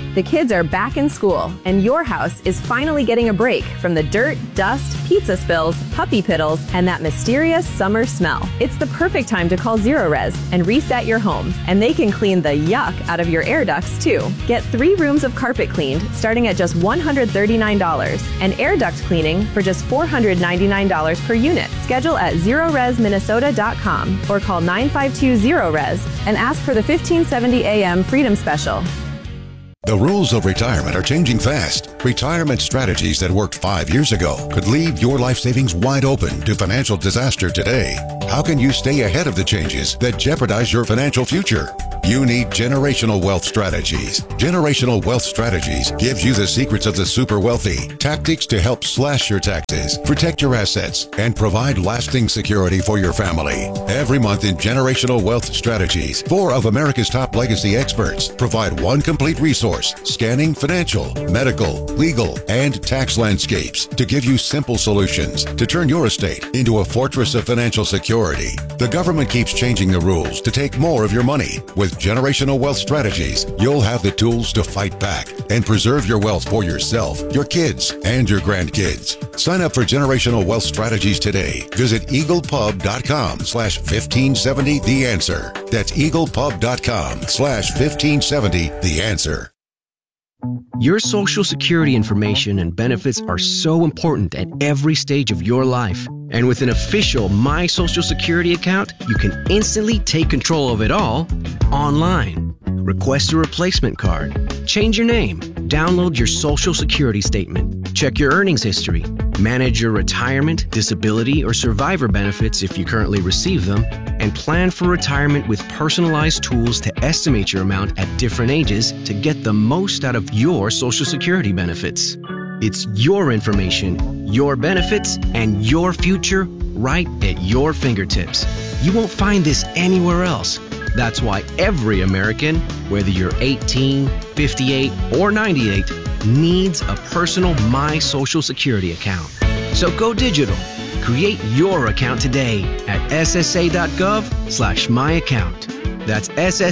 The kids are back in school, and your house is finally getting a break from the dirt, dust, pizza spills, puppy piddles, and that mysterious summer smell. It's the perfect time to call Zerorez and reset your home, and they can clean the yuck out of your air ducts, too. Get 3 rooms of carpet cleaned starting at just $139, and air duct cleaning for just $499 per unit. Schedule at ZerorezMinnesota.com or call 952-ZERO-RES and ask for the 1570 AM Freedom Special. The rules of retirement are changing fast. Retirement strategies that worked 5 years ago could leave your life savings wide open to financial disaster today. How can you stay ahead of the changes that jeopardize your financial future? You need Generational Wealth Strategies. Generational Wealth Strategies gives you the secrets of the super wealthy, tactics to help slash your taxes, protect your assets, and provide lasting security for your family. Every month in Generational Wealth Strategies, 4 of America's top legacy experts provide one complete resource, scanning financial, medical, legal, and tax landscapes to give you simple solutions to turn your estate into a fortress of financial security. The government keeps changing the rules to take more of your money. With Generational Wealth Strategies, you'll have the tools to fight back and preserve your wealth for yourself, your kids, and your grandkids. Sign up for Generational Wealth Strategies today. Visit eaglepub.com/1570-THE-ANSWER. That's eaglepub.com/1570-THE-ANSWER. Your Social Security information and benefits are so important at every stage of your life. And with an official My Social Security account, you can instantly take control of it all online. Request a replacement card, change your name, download your Social Security statement, check your earnings history, manage your retirement, disability, or survivor benefits if you currently receive them, and plan for retirement with personalized tools to estimate your amount at different ages to get the most out of your Social Security benefits. It's your information, your benefits, and your future right at your fingertips. You won't find this anywhere else. That's why every American, whether you're 18, 58, or 98, needs a personal My Social Security account. So go digital. Create your account today at ssa.gov/myaccount. That's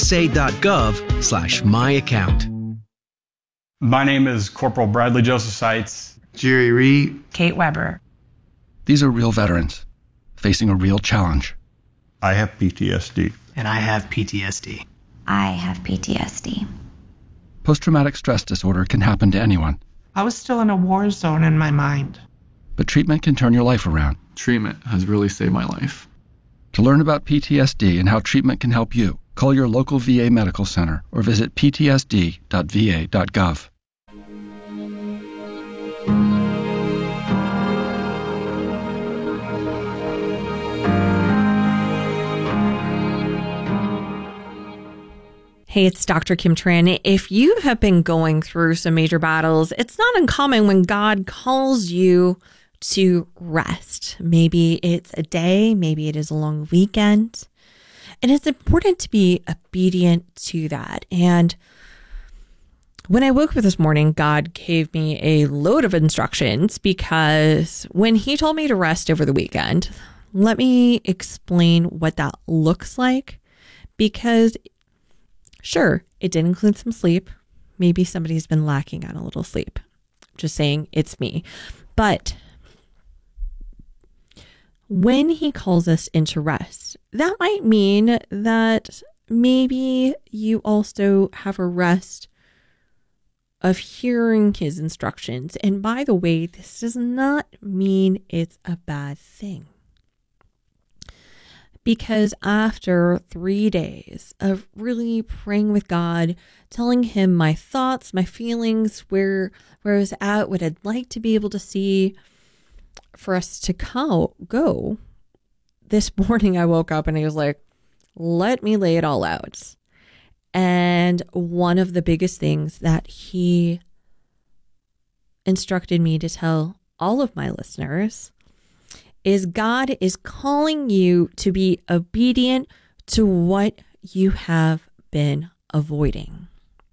ssa.gov/myaccount. My name is Corporal Bradley Joseph Seitz. Jerry Reed. Kate Weber. These are real veterans facing a real challenge. I have PTSD. And I have PTSD. I have PTSD. Post-traumatic stress disorder can happen to anyone. I was still in a war zone in my mind. But treatment can turn your life around. Treatment has really saved my life. To learn about PTSD and how treatment can help you, call your local VA medical center or visit ptsd.va.gov. Hey, it's Dr. Kim Tran. If you have been going through some major battles, it's not uncommon when God calls you to rest. Maybe it's a day, maybe it is a long weekend. And it's important to be obedient to that. And when I woke up this morning, God gave me a load of instructions because when he told me to rest over the weekend, let me explain what that looks like. Because sure, it did include some sleep. Maybe somebody's been lacking on a little sleep. Just saying, it's me. But when he calls us into rest, that might mean that maybe you also have a rest of hearing his instructions. And by the way, this does not mean it's a bad thing. Because after 3 days of really praying with God, telling him my thoughts, my feelings, where I was at, what I'd like to be able to see for us to go, this morning I woke up and he was like, let me lay it all out. And one of the biggest things that he instructed me to tell all of my listeners is God is calling you to be obedient to what you have been avoiding.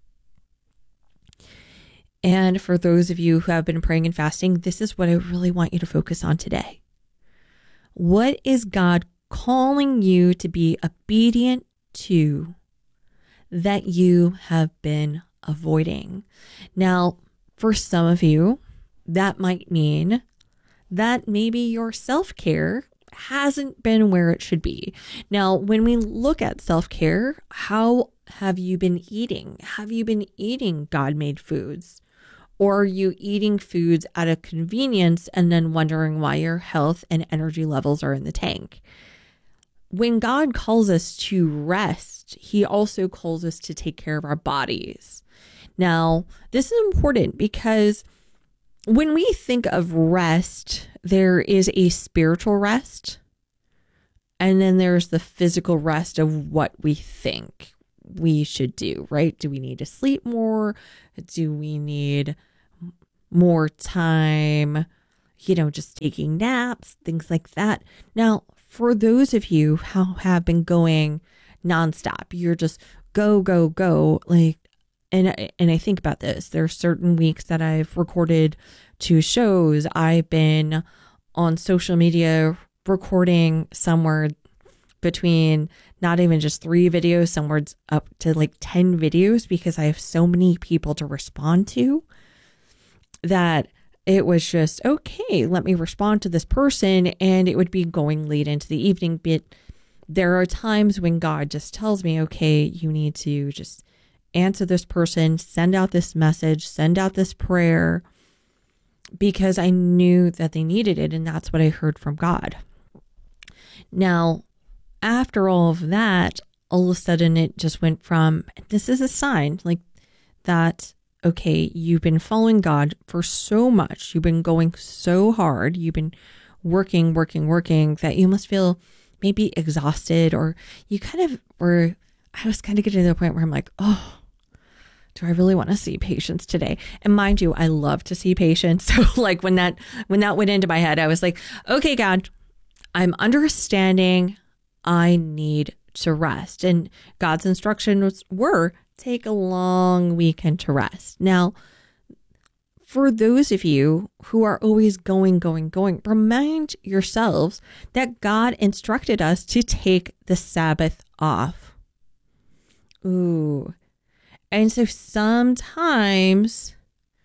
And for those of you who have been praying and fasting, this is what I really want you to focus on today. What is God calling you to be obedient to that you have been avoiding. Now, for some of you, that might mean that maybe your self-care hasn't been where it should be. Now, when we look at self-care, how have you been eating? Have you been eating God-made foods? Or are you eating foods out of convenience and then wondering why your health and energy levels are in the tank? When God calls us to rest, he also calls us to take care of our bodies. Now, this is important because when we think of rest, there is a spiritual rest, and then there's the physical rest of what we think we should do, right? Do we need to sleep more? Do we need more time, just taking naps, things like that? Now, for those of you who have been going nonstop, you're just go, go, go, and I think about this. There are certain weeks that I've recorded 2 shows. I've been on social media recording somewhere between not even just 3 videos, somewhere up to 10 videos, because I have so many people to respond to that it was just, okay, let me respond to this person. And it would be going late into the evening. But there are times when God just tells me, okay, you need to just answer this person, send out this message, send out this prayer, because I knew that they needed it. And that's what I heard from God. Now, after all of that, all of a sudden it just went from, this is a sign that, okay, you've been following God for so much. You've been going so hard. You've been working that you must feel maybe exhausted, or you I was kind of getting to the point where I'm like, oh, do I really want to see patients today? And mind you, I love to see patients. So when that went into my head, I was like, okay, God, I'm understanding I need to rest. And God's instructions were take a long weekend to rest. Now, for those of you who are always going, remind yourselves that God instructed us to take the Sabbath off. Ooh. And so sometimes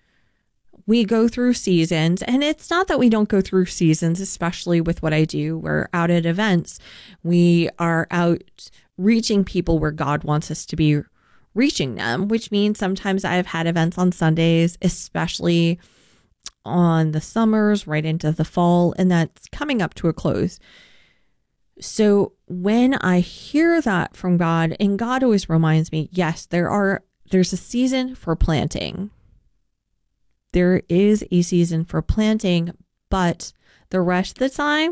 we go through seasons, and it's not that we don't go through seasons, especially with what I do. We're out at events. We are out reaching people where God wants us to be reaching them, which means sometimes I've had events on Sundays, especially on the summers, right into the fall, and that's coming up to a close. So when I hear that from God, and God always reminds me, yes, there's a season for planting. There is a season for planting, but the rest of the time,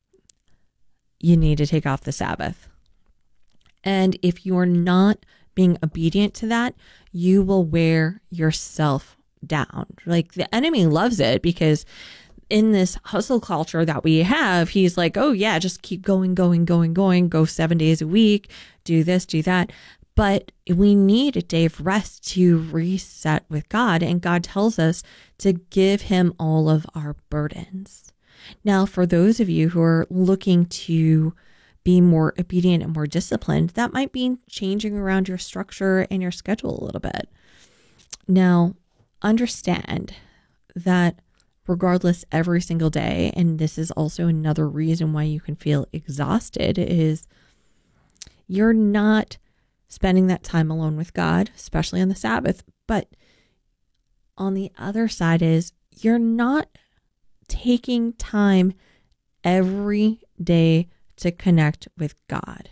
you need to take off the Sabbath. And if you're not being obedient to that, you will wear yourself down. The enemy loves it, because in this hustle culture that we have, he's like, oh yeah, just keep going, go 7 days a week, do this, do that. But we need a day of rest to reset with God. And God tells us to give him all of our burdens. Now, for those of you who are looking to be more obedient and more disciplined, that might be changing around your structure and your schedule a little bit. Now, understand that regardless, every single day, and this is also another reason why you can feel exhausted, is you're not spending that time alone with God, especially on the Sabbath. But on the other side is you're not taking time every day to connect with God.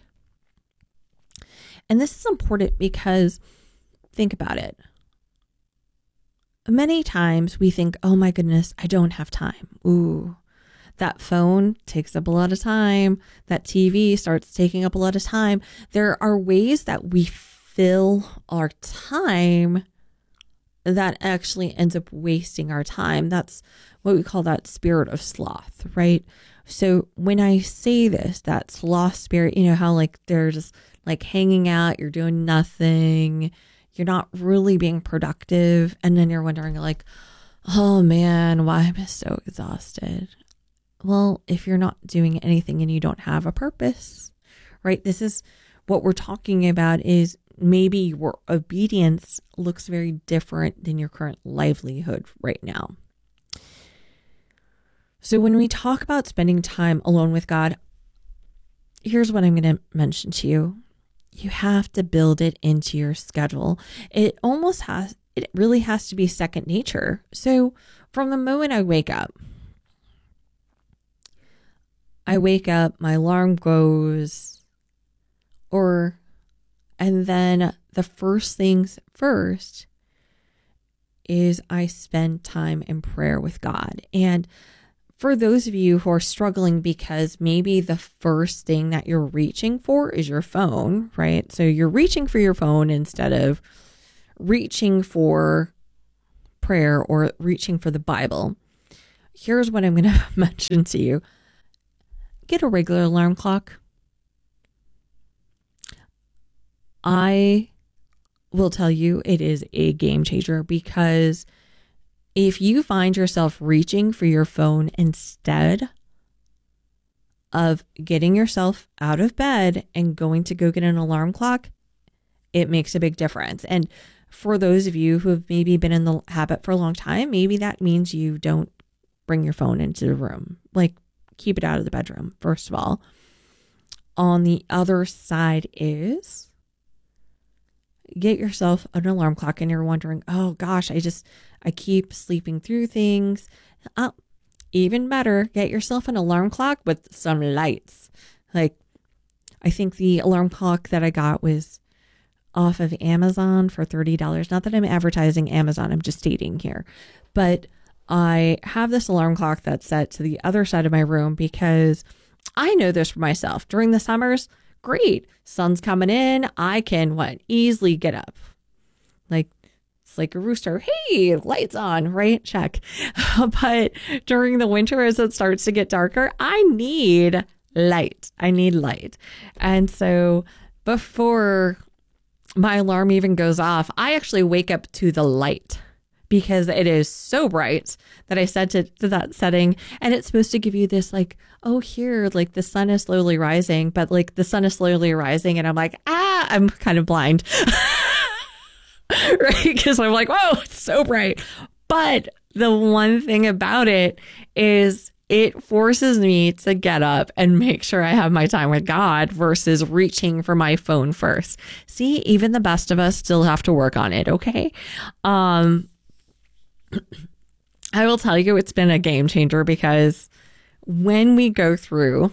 And this is important because think about it. Many times we think, oh my goodness, I don't have time. Ooh, that phone takes up a lot of time. That TV starts taking up a lot of time. There are ways that we fill our time that actually ends up wasting our time. That's what we call that spirit of sloth, right? So when I say this, that sloth spirit, you know how they're just hanging out, you're doing nothing, you're not really being productive. And then you're wondering oh man, why am I so exhausted? Well, if you're not doing anything and you don't have a purpose, right? This is what we're talking about, is maybe your obedience looks very different than your current livelihood right now. So when we talk about spending time alone with God, here's what I'm going to mention to you. You have to build it into your schedule. It really has to be second nature. So from the moment I wake up, my alarm goes, and then the first things first is I spend time in prayer with God. And for those of you who are struggling because maybe the first thing that you're reaching for is your phone, right? So you're reaching for your phone instead of reaching for prayer or reaching for the Bible. Here's what I'm going to mention to you. Get a regular alarm clock. I will tell you it is a game changer, because if you find yourself reaching for your phone instead of getting yourself out of bed and going to go get an alarm clock, it makes a big difference. And for those of you who have maybe been in the habit for a long time, maybe that means you don't bring your phone into the room. Like, keep it out of the bedroom, first of all. On the other side is get yourself an alarm clock, and you're wondering, oh gosh, I keep sleeping through things. Even better, get yourself an alarm clock with some lights. Like, I think the alarm clock that I got was off of Amazon for $30. Not that I'm advertising Amazon, I'm just stating here. But I have this alarm clock that's set to the other side of my room because I know this for myself. During the summers, great, sun's coming in, I can easily get up. Like, it's like a rooster. Hey, lights on, right? Check. But during the winter, as it starts to get darker, I need light. And so before my alarm even goes off, I actually wake up to the light, because it is so bright that I set it to that setting. And it's supposed to give you this the sun is slowly rising, but the sun is slowly rising. And I'm like, I'm kind of blind. Right? Because I'm like, whoa, it's so bright. But the one thing about it is it forces me to get up and make sure I have my time with God versus reaching for my phone first. See, even the best of us still have to work on it. Okay. I will tell you, it's been a game changer, because when we go through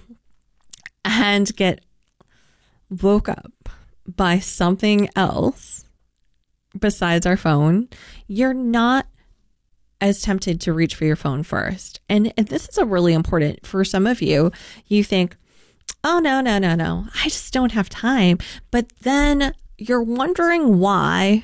and get woke up by something else besides our phone, you're not as tempted to reach for your phone first. And this is a really important for some of you. You think, oh, no, I just don't have time. But then you're wondering why.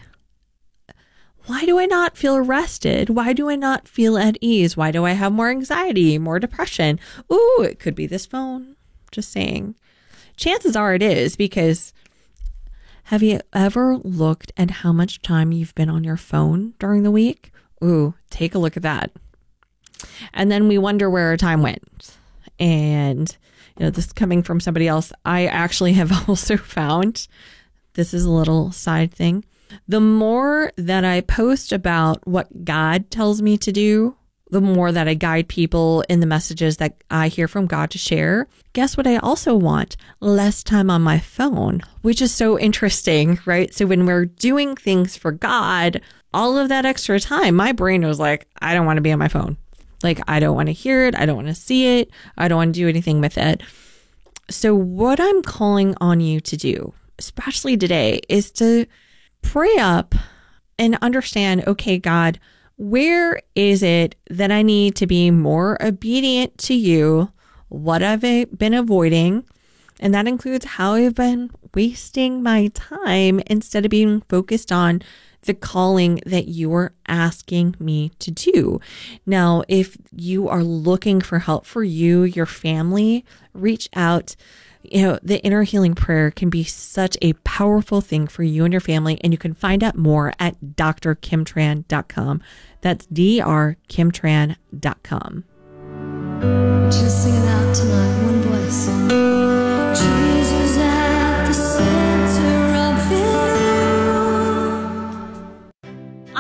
Why do I not feel rested? Why do I not feel at ease? Why do I have more anxiety, more depression? Ooh, it could be this phone. Just saying. Chances are it is, because have you ever looked at how much time you've been on your phone during the week? Ooh, take a look at that. And then we wonder where our time went. And, this is coming from somebody else. I actually have also found, this is a little side thing, the more that I post about what God tells me to do, the more that I guide people in the messages that I hear from God to share. Guess what I also want? Less time on my phone, which is so interesting, right? So when we're doing things for God, all of that extra time, my brain was like, I don't want to be on my phone. I don't want to hear it. I don't want to see it. I don't want to do anything with it. So what I'm calling on you to do, especially today, is to pray up and understand, okay, God, where is it that I need to be more obedient to you? What have I been avoiding? And that includes how I've been wasting my time instead of being focused on the calling that you are asking me to do. Now, if you are looking for help for you, your family, reach out. The inner healing prayer can be such a powerful thing for you and your family. And you can find out more at drkimtran.com. That's drkimtran.com. Just sing it out tonight, one voice. Jesus at the center of it all.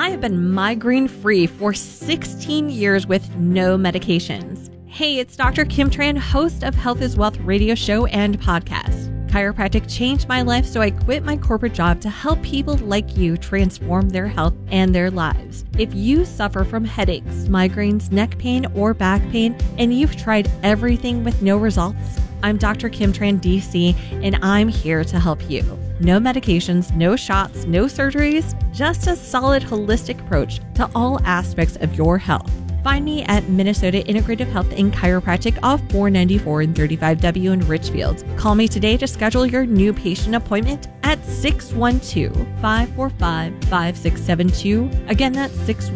I have been migraine-free for 16 years with no medications. Hey, it's Dr. Kim Tran, host of Health is Wealth radio show and podcast. Chiropractic changed my life, so I quit my corporate job to help people like you transform their health and their lives. If you suffer from headaches, migraines, neck pain, or back pain, and you've tried everything with no results, I'm Dr. Kim Tran, DC, and I'm here to help you. No medications, no shots, no surgeries, just a solid holistic approach to all aspects of your health. Find me at Minnesota Integrative Health and Chiropractic off 494 and 35W in Richfield. Call me today to schedule your new patient appointment at 612-545-5672. Again, that's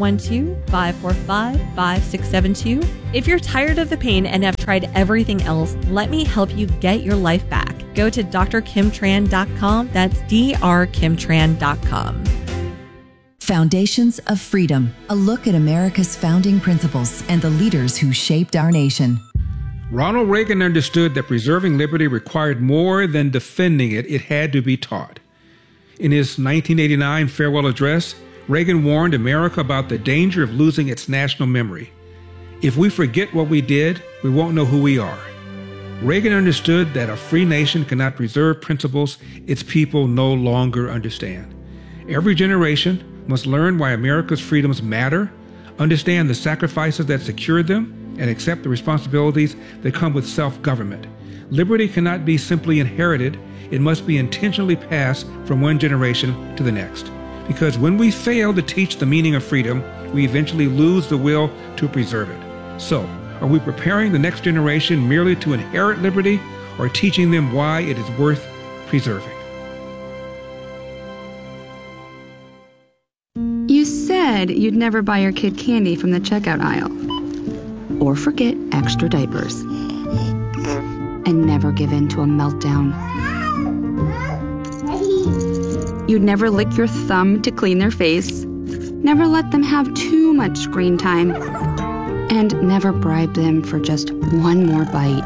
612-545-5672. If you're tired of the pain and have tried everything else, let me help you get your life back. Go to drkimtran.com. That's drkimtran.com. Foundations of Freedom, a look at America's founding principles and the leaders who shaped our nation. Ronald Reagan understood that preserving liberty required more than defending it, it had to be taught. In his 1989 farewell address, Reagan warned America about the danger of losing its national memory. If we forget what we did, we won't know who we are. Reagan understood that a free nation cannot preserve principles its people no longer understand. Every generation must learn why America's freedoms matter, understand the sacrifices that secured them, and accept the responsibilities that come with self-government. Liberty cannot be simply inherited. It must be intentionally passed from one generation to the next. Because when we fail to teach the meaning of freedom, we eventually lose the will to preserve it. So, are we preparing the next generation merely to inherit liberty, or teaching them why it is worth preserving? You said you'd never buy your kid candy from the checkout aisle. Or forget extra diapers. And never give in to a meltdown. You'd never lick your thumb to clean their face. Never let them have too much screen time. And never bribe them for just one more bite.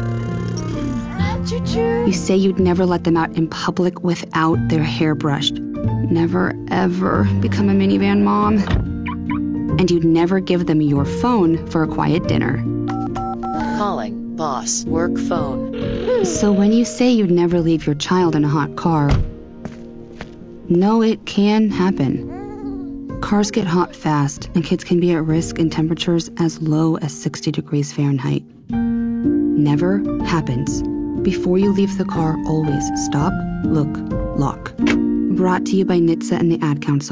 You say you'd never let them out in public without their hair brushed. Never, ever become a minivan mom. And you'd never give them your phone for a quiet dinner. Calling boss work phone. So when you say you'd never leave your child in a hot car, no, it can happen. Cars get hot fast, and kids can be at risk in temperatures as low as 60 degrees Fahrenheit. Never happens. Before you leave the car, always stop, look, lock. Brought to you by NHTSA and the Ad Council.